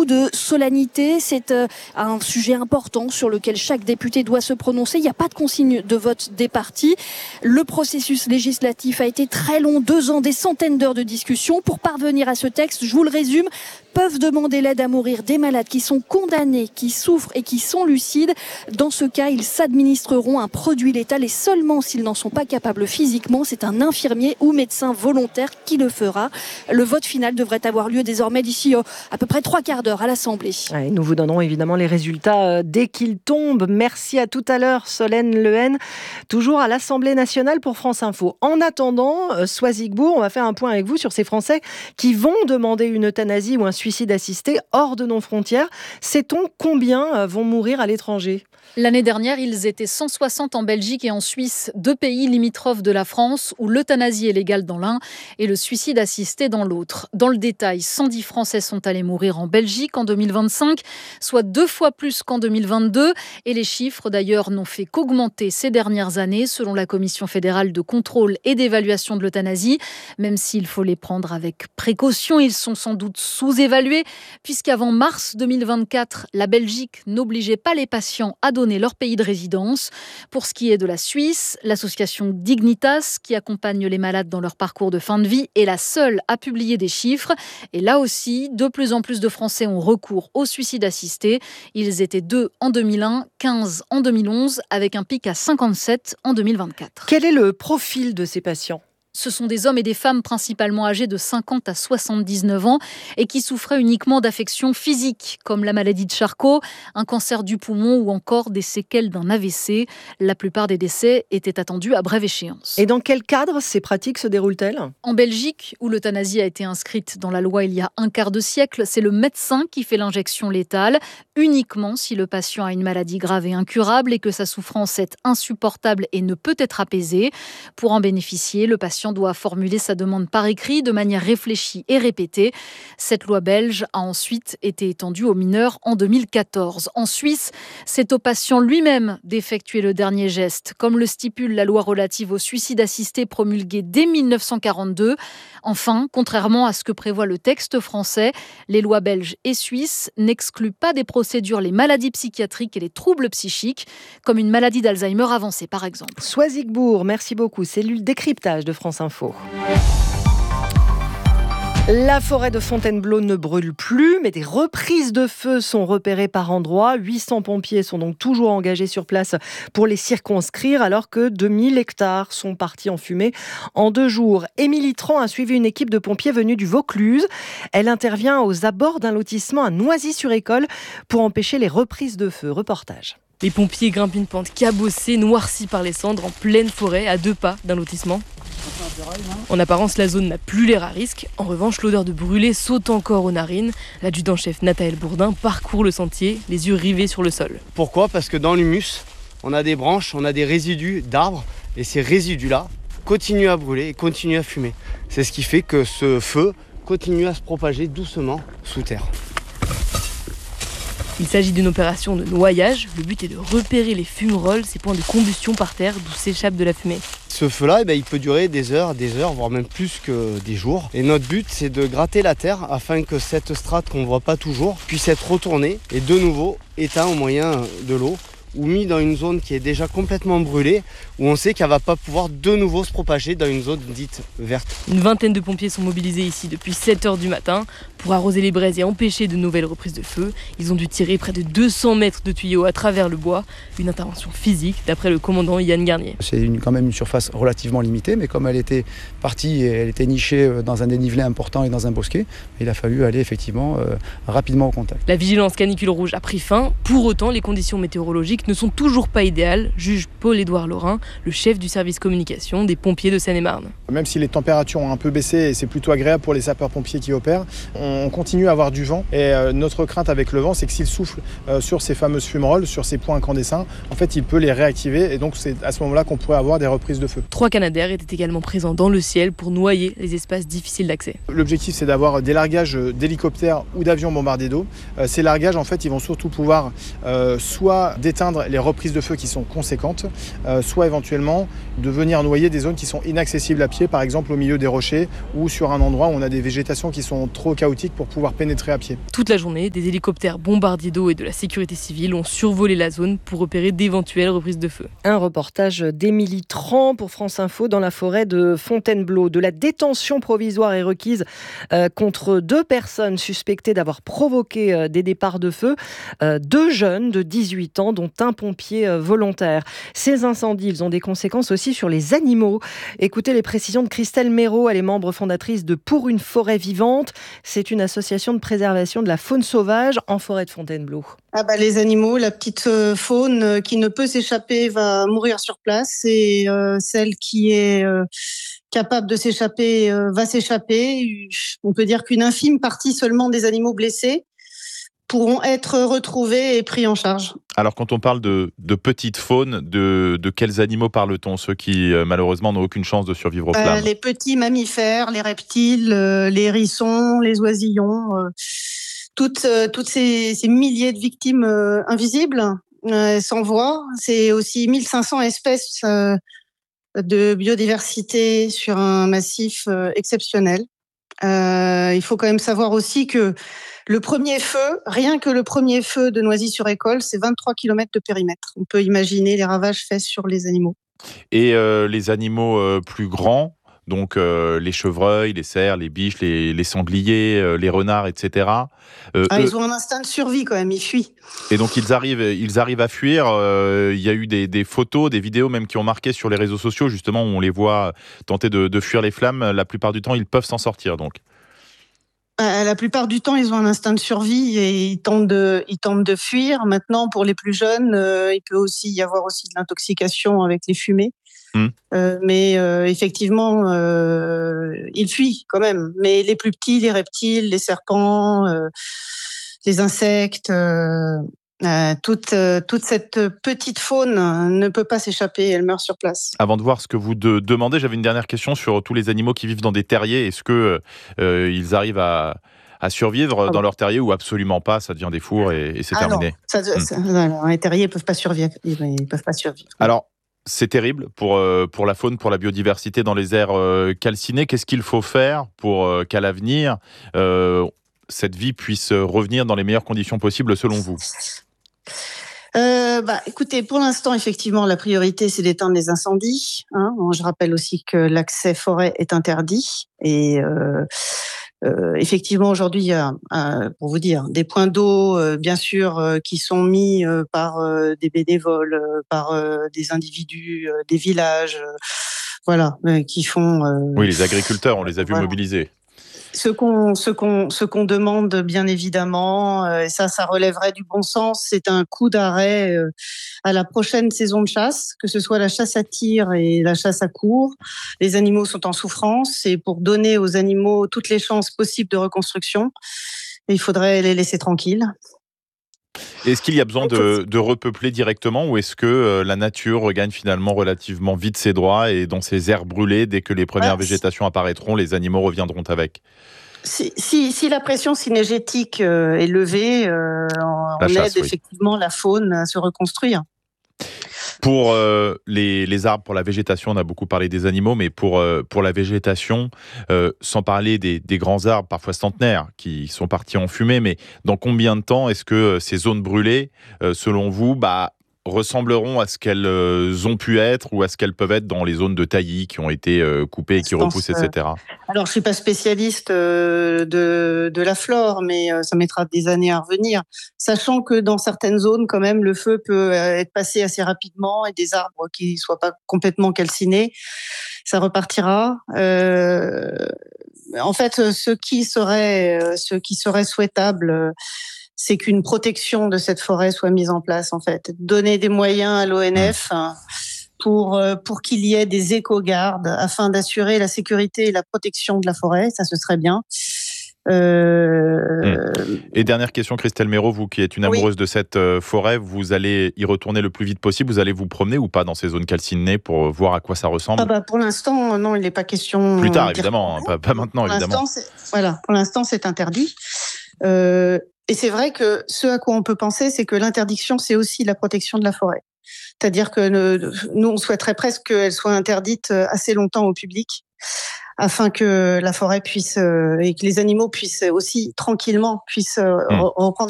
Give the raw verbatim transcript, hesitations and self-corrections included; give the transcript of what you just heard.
beaucoup de solennité. C'est euh, un sujet important sur lequel chaque député doit se prononcer. Il n'y a pas de consigne de vote des partis. Le processus législatif a été très long, deux ans, des centaines d'heures de discussion. Pour parvenir à ce texte, je vous le résume, peuvent demander l'aide à mourir des malades qui sont condamnés, qui souffrent et qui sont lucides. Dans ce cas, ils s'administreront un produit létal et seulement s'ils n'en sont pas capables physiquement, c'est un infirmier ou médecin volontaire qui le fera. Le vote final devrait avoir lieu désormais d'ici euh, à peu près trois quarts d'heure à l'Assemblée. Ouais, nous vous donnerons évidemment les résultats euh, dès qu'ils tombent. Merci à tout à l'heure, Solène Lehen, toujours à l'Assemblée nationale pour France Info. En attendant, euh, Soisigbourg, on va faire un point avec vous sur ces Français qui vont demander une euthanasie ou un suicide assisté hors de nos frontières. Sait-on combien vont mourir à l'étranger ? L'année dernière, ils étaient cent soixante en Belgique et en Suisse, deux pays limitrophes de la France, où l'euthanasie est légale dans l'un et le suicide assisté dans l'autre. Dans le détail, cent dix Français sont allés mourir en Belgique en deux mille vingt-cinq, soit deux fois plus qu'en deux mille vingt-deux. Et les chiffres, d'ailleurs, n'ont fait qu'augmenter ces dernières années, selon la Commission fédérale de contrôle et d'évaluation de l'euthanasie. Même s'il faut les prendre avec précaution, ils sont sans doute sous-évalués, puisqu'avant mars deux mille vingt-quatre, la Belgique n'obligeait pas les patients à donner leur pays de résidence. Pour ce qui est de la Suisse, l'association Dignitas, qui accompagne les malades dans leur parcours de fin de vie, est la seule à publier des chiffres. Et là aussi, de plus en plus de Français ont recours au suicide assisté. Ils étaient deux en deux mille un, quinze en deux mille onze, avec un pic à cinquante-sept en deux mille vingt-quatre. Quel est le profil de ces patients ? Ce sont des hommes et des femmes principalement âgés de cinquante à soixante-dix-neuf ans et qui souffraient uniquement d'affections physiques, comme la maladie de Charcot, un cancer du poumon ou encore des séquelles d'un A V C. La plupart des décès étaient attendus à brève échéance. Et dans quel cadre ces pratiques se déroulent-elles ? En Belgique, où l'euthanasie a été inscrite dans la loi il y a un quart de siècle, c'est le médecin qui fait l'injection létale, uniquement si le patient a une maladie grave et incurable et que sa souffrance est insupportable et ne peut être apaisée. Pour en bénéficier, le patient doit formuler sa demande par écrit de manière réfléchie et répétée. Cette loi belge a ensuite été étendue aux mineurs en deux mille quatorze. En Suisse, c'est au patient lui-même d'effectuer le dernier geste, comme le stipule la loi relative au suicide assisté promulguée dès mille neuf cent quarante-deux. Enfin, contrairement à ce que prévoit le texte français, les lois belges et suisses n'excluent pas des procédures les maladies psychiatriques et les troubles psychiques, comme une maladie d'Alzheimer avancée par exemple. Soisigbourg, merci beaucoup. Cellule décryptage de France Info. La forêt de Fontainebleau ne brûle plus, mais des reprises de feu sont repérées par endroits. huit cents pompiers sont donc toujours engagés sur place pour les circonscrire, alors que deux mille hectares sont partis en fumée en deux jours. Émilie Tran a suivi une équipe de pompiers venus du Vaucluse. Elle intervient aux abords d'un lotissement à Noisy-sur-École pour empêcher les reprises de feu. Reportage. Les pompiers grimpent une pente cabossée, noircie par les cendres, en pleine forêt, à deux pas d'un lotissement. En apparence, la zone n'a plus l'air à risque. En revanche, l'odeur de brûlé saute encore aux narines. L'adjudant-chef Nathaël Bourdin parcourt le sentier, les yeux rivés sur le sol. Pourquoi ? Parce que dans l'humus, on a des branches, on a des résidus d'arbres. Et ces résidus-là continuent à brûler et continuent à fumer. C'est ce qui fait que ce feu continue à se propager doucement sous terre. Il s'agit d'une opération de noyage. Le but est de repérer les fumerolles, ces points de combustion par terre d'où s'échappe de la fumée. Ce feu-là, eh bien, il peut durer des heures, des heures, voire même plus que des jours. Et notre but, c'est de gratter la terre afin que cette strate qu'on ne voit pas toujours puisse être retournée et de nouveau éteinte au moyen de l'eau ou mis dans une zone qui est déjà complètement brûlée, où on sait qu'elle ne va pas pouvoir de nouveau se propager dans une zone dite verte. Une vingtaine de pompiers sont mobilisés ici depuis sept heures du matin pour arroser les braises et empêcher de nouvelles reprises de feu. Ils ont dû tirer près de deux cents mètres de tuyaux à travers le bois. Une intervention physique, d'après le commandant Yann Garnier. C'est une, quand même une surface relativement limitée, mais comme elle était partie et elle était nichée dans un dénivelé important et dans un bosquet, il a fallu aller effectivement euh, rapidement au contact. La vigilance canicule rouge a pris fin. Pour autant, les conditions météorologiques ne sont toujours pas idéales, juge Paul-Édouard Laurin, le chef du service communication des pompiers de Seine-et-Marne. Même si les températures ont un peu baissé et c'est plutôt agréable pour les sapeurs-pompiers qui opèrent, on continue à avoir du vent et euh, notre crainte avec le vent, c'est que s'il souffle euh, sur ces fameuses fumerolles, sur ces points incandescents, en fait il peut les réactiver et donc c'est à ce moment-là qu'on pourrait avoir des reprises de feu. Trois Canadair étaient également présents dans le ciel pour noyer les espaces difficiles d'accès. L'objectif c'est d'avoir des largages d'hélicoptères ou d'avions bombardés d'eau. Euh, ces largages en fait ils vont surtout pouvoir euh, soit déteindre éteindre les reprises de feu qui sont conséquentes, euh, soit éventuellement de venir noyer des zones qui sont inaccessibles à pied, par exemple au milieu des rochers ou sur un endroit où on a des végétations qui sont trop chaotiques pour pouvoir pénétrer à pied. Toute la journée, des hélicoptères bombardiers d'eau et de la sécurité civile ont survolé la zone pour repérer d'éventuelles reprises de feu. Un reportage d'Émilie Tran pour France Info dans la forêt de Fontainebleau. De la détention provisoire est requise euh, contre deux personnes suspectées d'avoir provoqué euh, des départs de feu. Euh, deux jeunes de dix-huit ans, dont un pompier euh, volontaire. Ces incendies, ils ont des conséquences aussi sur les animaux. Écoutez les précisions de Christelle Méraud, elle est membre fondatrice de Pour une forêt vivante. C'est une association de préservation de la faune sauvage en forêt de Fontainebleau. Ah bah les animaux, la petite faune qui ne peut s'échapper va mourir sur place et euh, celle qui est euh, capable de s'échapper euh, va s'échapper. On peut dire qu'une infime partie seulement des animaux blessés pourront être retrouvés et pris en charge. Alors quand on parle de, de petite faune, de, de quels animaux parle-t-on? Ceux qui euh, malheureusement n'ont aucune chance de survivre aux flammes. Euh, les petits mammifères, les reptiles, euh, les hérissons, les oisillons, euh, toutes, euh, toutes ces, ces milliers de victimes euh, invisibles, euh, sans voix. C'est aussi mille cinq cents espèces euh, de biodiversité sur un massif euh, exceptionnel. Euh, il faut quand même savoir aussi que le premier feu, rien que le premier feu de Noisy-sur-École, c'est vingt-trois kilomètres de périmètre. On peut imaginer les ravages faits sur les animaux. Et euh, les animaux euh, plus grands, donc euh, les chevreuils, les cerfs, les biches, les, les sangliers, euh, les renards, et cetera. Euh, ah, eux... Ils ont un instinct de survie quand même, ils fuient. Et donc ils arrivent, ils arrivent à fuir. Euh, il y a eu des, des photos, des vidéos même qui ont marqué sur les réseaux sociaux, justement, où on les voit tenter de, de fuir les flammes. La plupart du temps, ils peuvent s'en sortir, donc. La plupart du temps, ils ont un instinct de survie et ils tentent de, ils tentent de fuir. Maintenant, pour les plus jeunes, euh, il peut aussi y avoir aussi de l'intoxication avec les fumées. Mmh. Euh, mais euh, effectivement, euh, ils fuient quand même. Mais les plus petits, les reptiles, les serpents, euh, les insectes, euh, euh, toute, euh, toute cette petite faune ne peut pas s'échapper, elle meurt sur place. Avant de voir ce que vous de- demandez, j'avais une dernière question sur tous les animaux qui vivent dans des terriers. Est-ce que euh, ils arrivent à, à survivre dans leur terrier ou absolument pas? Ça devient des fours et, et c'est ah terminé. Non, ça, mmh. ça, non, les terriers peuvent pas survivre. Ils peuvent pas survivre. Alors, c'est terrible pour, euh, pour la faune, pour la biodiversité dans les aires euh, calcinées. Qu'est-ce qu'il faut faire pour euh, qu'à l'avenir, euh, cette vie puisse revenir dans les meilleures conditions possibles selon vous? Euh, bah, écoutez, pour l'instant, effectivement, la priorité, c'est d'éteindre les incendies. Hein. Je rappelle aussi que l'accès forêt est interdit. Et euh, euh, effectivement, aujourd'hui, il y a, euh, pour vous dire, des points d'eau, euh, bien sûr, euh, qui sont mis euh, par euh, des bénévoles, euh, par euh, des individus, euh, des villages, euh, voilà, euh, qui font... Euh, oui, les agriculteurs, on les a vus voilà. mobilisés. Ce qu'on, ce qu'on, ce qu'on demande, bien évidemment, euh, et ça, ça relèverait du bon sens, c'est un coup d'arrêt euh, à la prochaine saison de chasse, que ce soit la chasse à tir et la chasse à courre. Les animaux sont en souffrance et pour donner aux animaux toutes les chances possibles de reconstruction, il faudrait les laisser tranquilles. Est-ce qu'il y a besoin de, de repeupler directement ou est-ce que euh, la nature regagne finalement relativement vite ses droits et dans ces aires brûlées, dès que les premières ouais, végétations apparaîtront, les animaux reviendront avec? Si, si, si la pression synergétique euh, est levée, euh, on chasse, aide oui. effectivement la faune à se reconstruire. Pour euh, les, les arbres, pour la végétation, on a beaucoup parlé des animaux, mais pour, euh, pour la végétation, euh, sans parler des, des grands arbres, parfois centenaires, qui sont partis en fumée, mais dans combien de temps est-ce que ces zones brûlées, euh, selon vous, bah, ressembleront à ce qu'elles euh, ont pu être ou à ce qu'elles peuvent être dans les zones de taillis qui ont été euh, coupées et qui pense, repoussent, et cetera. Alors, je ne suis pas spécialiste euh, de, de la flore, mais euh, ça mettra des années à revenir, sachant que dans certaines zones, quand même, le feu peut être passé assez rapidement et des arbres qui ne soient pas complètement calcinés, ça repartira. Euh, en fait, ce qui serait, ce qui serait souhaitable, c'est qu'une protection de cette forêt soit mise en place, en fait. Donner des moyens à l'O N F pour, pour qu'il y ait des éco-gardes afin d'assurer la sécurité et la protection de la forêt. Ça, ce serait bien. Euh... Et dernière question, Christelle Méraud, vous qui êtes une amoureuse oui. de cette forêt, vous allez y retourner le plus vite possible. Vous allez vous promener ou pas dans ces zones calcinées pour voir à quoi ça ressemble? Ah bah pour l'instant, non, il n'est pas question... Plus tard, évidemment, hein, pas, pas maintenant, pour évidemment. L'instant, voilà, pour l'instant, c'est interdit. Euh, Et c'est vrai que ce à quoi on peut penser, c'est que l'interdiction, c'est aussi la protection de la forêt. C'est-à-dire que nous, on souhaiterait presque qu'elle soit interdite assez longtemps au public, afin que la forêt puisse, et que les animaux puissent aussi tranquillement puissent reprendre